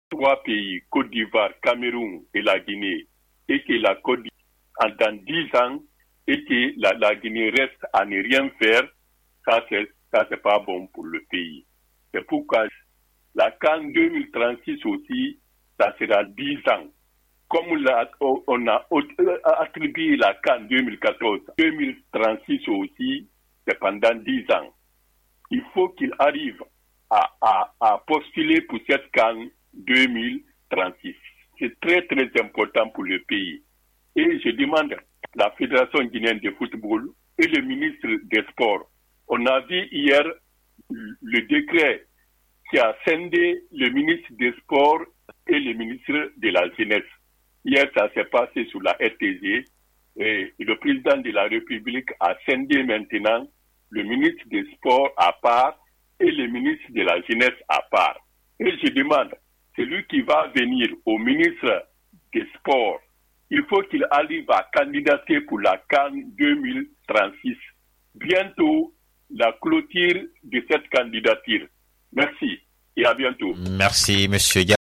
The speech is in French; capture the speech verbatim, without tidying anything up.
trois pays, Côte d'Ivoire, Cameroun et la Guinée, et que la Côte d'Ivoire, dans dix ans, et que la, la Guinée reste à ne rien faire, ça c'est, ça c'est pas bon pour le pays. C'est pourquoi la CAN deux mille trente-six aussi, ça sera dix ans. Comme la, on a attribué la CAN deux mille quatorze, deux mille trente-six aussi, c'est pendant dix ans. Il faut qu'il arrive à, à, à postuler pour cette CAN deux mille trente-six. C'est très très important pour le pays. Et je demande la Fédération guinéenne de football et le ministre des Sports. On a vu hier le décret qui a scindé le ministre des Sports et le ministre de la Jeunesse. Hier, ça s'est passé sur la R T G et le président de la République a scindé maintenant le ministre des Sports à part et le ministre de la Jeunesse à part. Et je demande, celui qui va venir au ministre des Sports, il faut qu'il arrive à candidater pour la CAN deux mille trente-six. Bientôt, la clôture de cette candidature. Merci et à bientôt. Merci, monsieur.